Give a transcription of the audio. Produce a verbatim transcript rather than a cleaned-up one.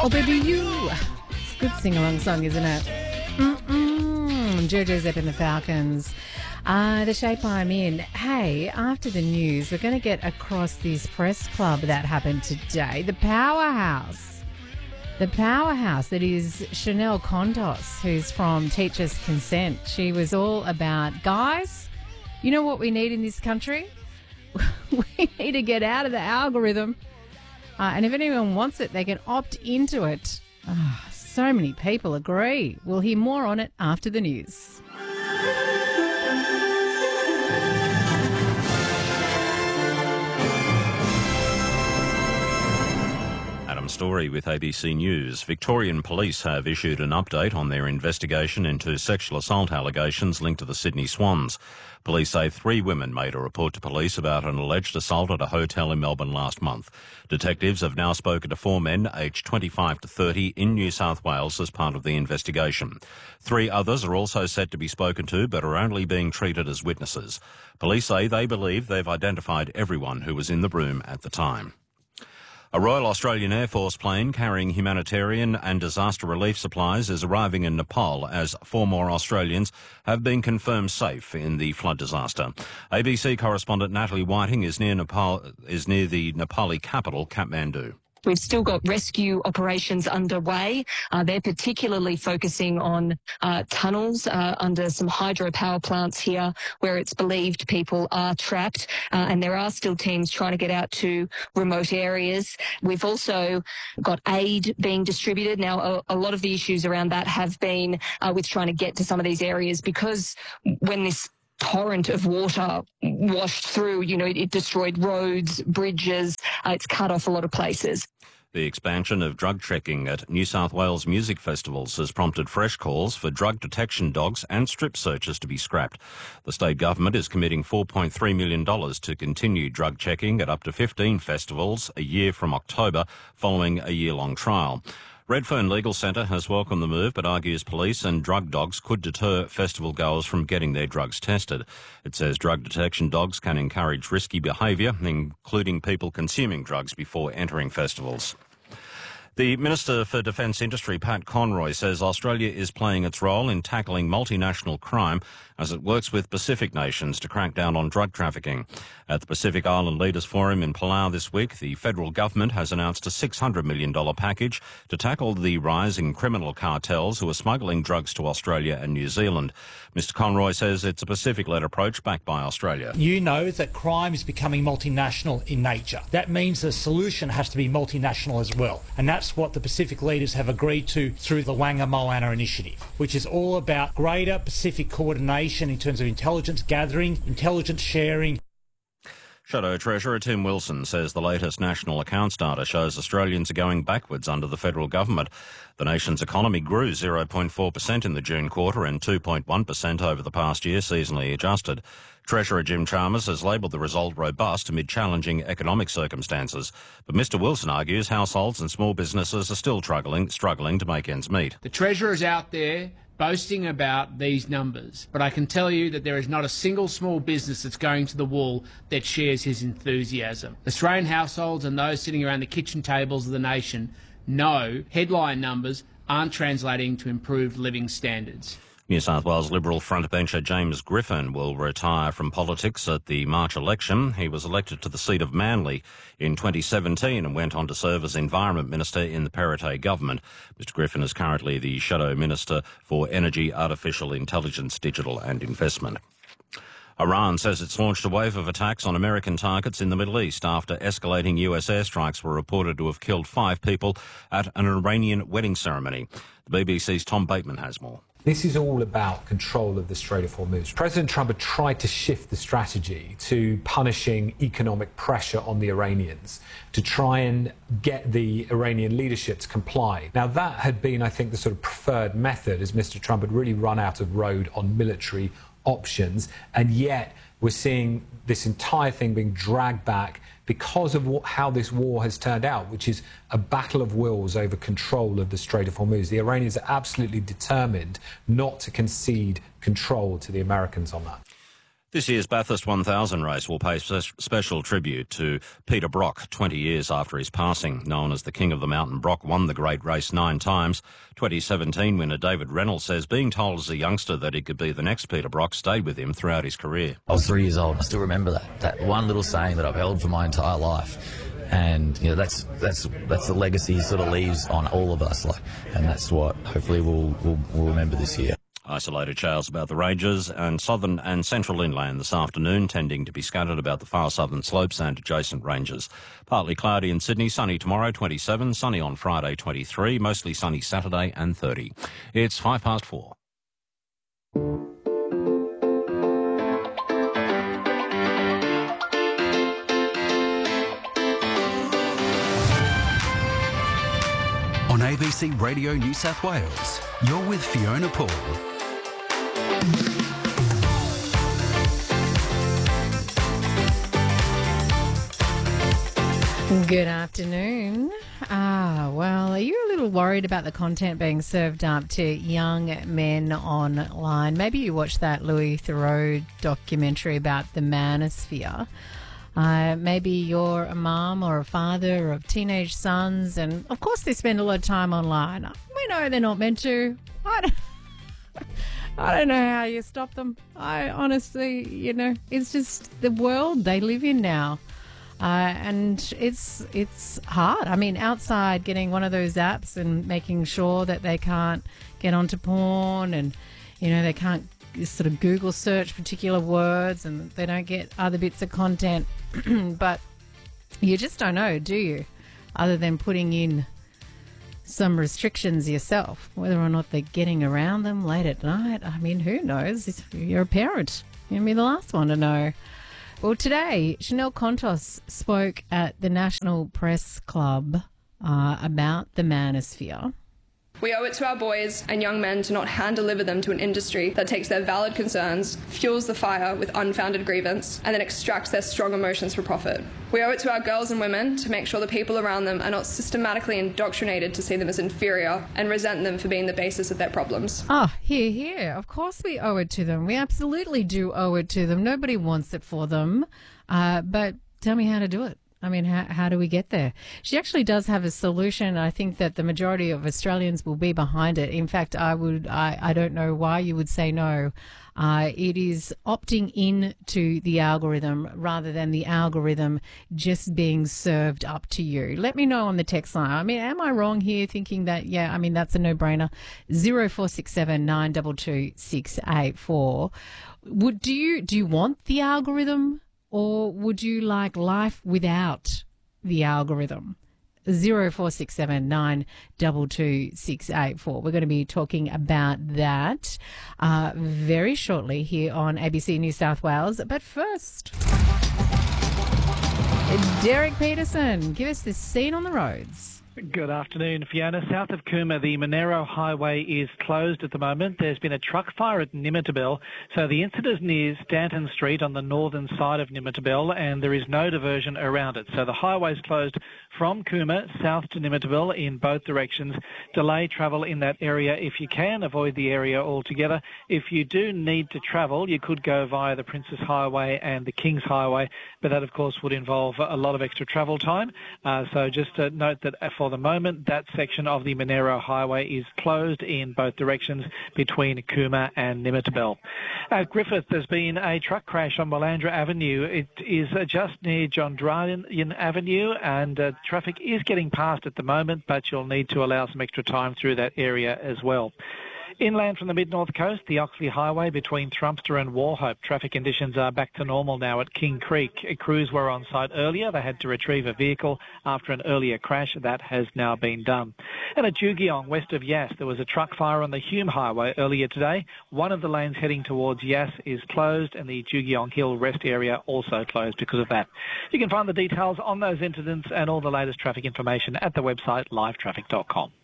Oh, baby, you. It's a good sing-along song, isn't it? Mm-mm. Jojo Zep and the Falcons. Uh, the shape I'm in. Hey, after the news, we're going to get across this press club that happened today. The powerhouse. The powerhouse that is Chanel Contos, who's from Teachers Consent. She was all about, guys, you know what we need in this country? We need to get out of the algorithm. Uh, and if anyone wants it, they can opt into it. Oh, so many people agree. We'll hear more on it after the news. Adam Story with A B C News. Victorian police have issued an update on their investigation into sexual assault allegations linked to the Sydney Swans. Police say three women made a report to police about an alleged assault at a hotel in Melbourne last month. Detectives have now spoken to four men aged twenty-five to thirty in New South Wales as part of the investigation. Three others are also set to be spoken to but are only being treated as witnesses. Police say they believe they've identified everyone who was in the room at the time. A Royal Australian Air Force plane carrying humanitarian and disaster relief supplies is arriving in Nepal as four more Australians have been confirmed safe in the flood disaster. A B C correspondent Natalie Whiting is near Nepal, is near the Nepali capital, Kathmandu. We've still got rescue operations underway. Uh, they're particularly focusing on uh, tunnels uh, under some hydropower plants here where it's believed people are trapped. Uh, and there are still teams trying to get out to remote areas. We've also got aid being distributed. Now, a, a lot of the issues around that have been uh, with trying to get to some of these areas because when this torrent of water washed through, you know, it, it destroyed roads, bridges, uh, it's cut off a lot of places. The expansion of drug checking at New South Wales music festivals has prompted fresh calls for drug detection dogs and strip searches to be scrapped. The state government is committing four point three million dollars to continue drug checking at up to fifteen festivals a year from October, following a year-long trial. Redfern Legal Centre has welcomed the move but argues police and drug dogs could deter festival goers from getting their drugs tested. It says drug detection dogs can encourage risky behaviour, including people consuming drugs before entering festivals. The Minister for Defence Industry, Pat Conroy, says Australia is playing its role in tackling multinational crime as it works with Pacific nations to crack down on drug trafficking. At the Pacific Island Leaders Forum in Palau this week, the federal government has announced a six hundred million dollars package to tackle the rise in criminal cartels who are smuggling drugs to Australia and New Zealand. Mister Conroy says it's a Pacific-led approach backed by Australia. You know that crime is becoming multinational in nature. That means the solution has to be multinational as well. And that's what the Pacific leaders have agreed to through the Wanga Moana initiative, which is all about greater Pacific coordination in terms of intelligence gathering, intelligence sharing. Shadow Treasurer Tim Wilson says the latest national accounts data shows Australians are going backwards under the federal government. The nation's economy grew zero point four percent in the June quarter and two point one percent over the past year, seasonally adjusted. Treasurer Jim Chalmers has labelled the result robust amid challenging economic circumstances. But Mister Wilson argues households and small businesses are still struggling, struggling to make ends meet. The Treasurer's out there boasting about these numbers, but I can tell you that there is not a single small business that's going to the wall that shares his enthusiasm. Australian households and those sitting around the kitchen tables of the nation know headline numbers aren't translating to improved living standards. New South Wales Liberal frontbencher James Griffin will retire from politics at the March election. He was elected to the seat of Manly in twenty seventeen and went on to serve as Environment Minister in the Perrottet government. Mister Griffin is currently the Shadow Minister for Energy, Artificial Intelligence, Digital and Investment. Iran says it's launched a wave of attacks on American targets in the Middle East after escalating U S airstrikes were reported to have killed five people at an Iranian wedding ceremony. The B B C's Tom Bateman has more. This is all about control of the Strait of Hormuz. President Trump had tried to shift the strategy to punishing economic pressure on the Iranians to try and get the Iranian leadership to comply. Now, that had been, I think, the sort of preferred method as Mister Trump had really run out of road on military options, and yet we're seeing this entire thing being dragged back because of what, how this war has turned out, which is a battle of wills over control of the Strait of Hormuz. The Iranians are absolutely determined not to concede control to the Americans on that. This year's Bathurst one thousand race will pay spe- special tribute to Peter Brock twenty years after his passing. Known as the King of the Mountain, Brock won the great race nine times. twenty seventeen winner David Reynolds says being told as a youngster that he could be the next Peter Brock stayed with him throughout his career. I was three years old. I still remember that. That one little saying that I've held for my entire life. And, you know, that's that's that's the legacy he sort of leaves on all of us. Like, and that's what hopefully we'll, we'll, we'll remember this year. Isolated showers about the ranges and southern and central inland this afternoon, tending to be scattered about the far southern slopes and adjacent ranges. Partly cloudy in Sydney, sunny tomorrow, twenty-seven, sunny on Friday, twenty-three, mostly sunny Saturday and thirty. It's five past four. On A B C Radio New South Wales, you're with Fiona Paul. Good afternoon. Ah, well, are you a little worried about the content being served up to young men online? Maybe you watched that Louis Theroux documentary about the manosphere. Uh, maybe you're a mum or a father of teenage sons, and of course they spend a lot of time online. We know they're not meant to. I don't, I don't know how you stop them. I honestly, you know, it's just the world they live in now. Uh, and it's it's hard. I mean, outside getting one of those apps and making sure that they can't get onto porn and, you know, they can't sort of Google search particular words and they don't get other bits of content. But you just don't know, do you? Other than putting in some restrictions yourself, whether or not they're getting around them late at night. I mean, who knows? You're a parent. You'll be the last one to know. Well, today, Chanel Contos spoke at the National Press Club uh, about the manosphere. We owe it to our boys and young men to not hand-deliver them to an industry that takes their valid concerns, fuels the fire with unfounded grievance, and then extracts their strong emotions for profit. We owe it to our girls and women to make sure the people around them are not systematically indoctrinated to see them as inferior and resent them for being the basis of their problems. Oh, here, here. Of course we owe it to them. We absolutely do owe it to them. Nobody wants it for them. Uh, but tell me how to do it. I mean, how, how do we get there? She actually does have a solution. I think that the majority of Australians will be behind it. In fact, I would, I, I don't know why you would say no. Uh, it is opting in to the algorithm rather than the algorithm just being served up to you. Let me know on the text line. I mean, am I wrong here thinking that, yeah, I mean, that's a no-brainer? zero four six seven nine two two six eight four. Would, do you, do you want the algorithm? Or would you like life without the algorithm? zero four six seven nine two two six eight four. We're going to be talking about that uh, very shortly here on A B C New South Wales. But first, Derek Peterson, give us the scene on the roads. Good afternoon, Fiona. South of Cooma, the Monero Highway is closed at the moment. There's been a truck fire at Nimitabel. So the incident is near Stanton Street on the northern side of Nimitabel, and there is no diversion around it. So the highway is closed from Cooma south to Nimitabel in both directions. Delay travel in that area if you can. Avoid the area altogether. If you do need to travel, you could go via the Princess Highway and the Kings Highway, but that, of course, would involve a lot of extra travel time. Uh, so just uh, note that for the moment, that section of the Monero Highway is closed in both directions between Cooma and Nimitabel. At Griffith, there's been a truck crash on Willandra Avenue. It is just near John Dryden Avenue, and uh, traffic is getting past at the moment, but you'll need to allow some extra time through that area as well. Inland from the mid-north coast, the Oxley Highway between Thrumpster and Wauchope. Traffic conditions are back to normal now at King Creek. Crews were on site earlier. They had to retrieve a vehicle after an earlier crash. That has now been done. And at Jugiong, west of Yass, there was a truck fire on the Hume Highway earlier today. One of the lanes heading towards Yass is closed, and the Jugiong Hill rest area also closed because of that. You can find the details on those incidents and all the latest traffic information at the website live traffic dot com.